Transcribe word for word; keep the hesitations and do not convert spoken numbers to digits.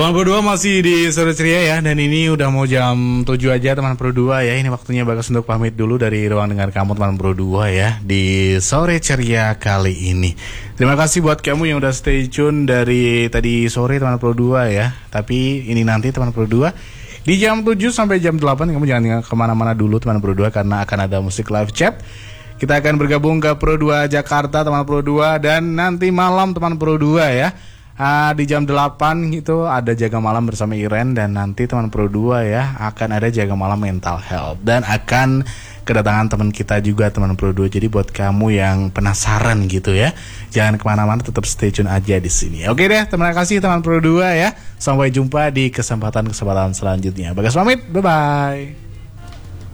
Teman Pro dua masih di Sore Ceria ya. Dan ini udah mau jam tujuh aja teman Pro dua ya. Ini waktunya Bagas untuk pamit dulu dari ruang dengar kamu teman Pro dua ya, di Sore Ceria kali ini. Terima kasih buat kamu yang udah stay tune dari tadi sore teman Pro dua ya. Tapi ini nanti teman Pro dua di jam tujuh sampai jam delapan kamu jangan kemana-mana dulu teman Pro dua, karena akan ada musik live chat. Kita akan bergabung ke Pro dua Jakarta teman Pro dua. Dan nanti malam teman Pro dua ya, Uh, di jam delapan itu ada Jaga Malam bersama Iren. Dan nanti teman Pro dua ya akan ada Jaga Malam Mental Health. Dan akan kedatangan teman kita juga teman Pro dua. Jadi buat kamu yang penasaran gitu ya, jangan kemana-mana, tetap stay tune aja di sini. Oke deh, terima kasih teman Pro dua ya. Sampai jumpa di kesempatan-kesempatan selanjutnya. Bagas pamit, bye-bye.